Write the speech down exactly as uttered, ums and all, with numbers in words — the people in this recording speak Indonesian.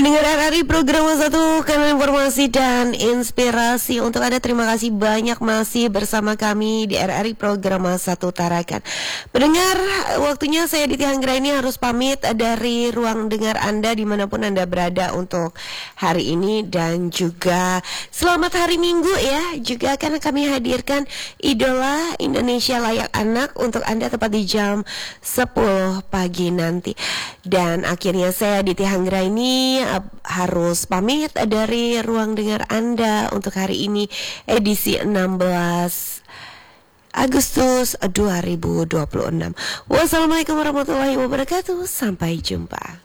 Pendengar R R I program satu kanal informasi dan inspirasi untuk Anda. Terima kasih banyak masih bersama kami di R R I program satu Tarakan. Pendengar, waktunya saya Diti Anggraini harus pamit dari ruang dengar Anda dimanapun Anda berada untuk hari ini, dan juga selamat hari Minggu ya. Juga akan kami hadirkan Idola Indonesia Layak Anak untuk Anda tepat di jam sepuluh pagi nanti. Dan akhirnya saya Diti Anggraini harus pamit dari ruang dengar Anda untuk hari ini, edisi enam belas Agustus dua ribu dua puluh enam. Wassalamualaikum warahmatullahi wabarakatuh. Sampai jumpa.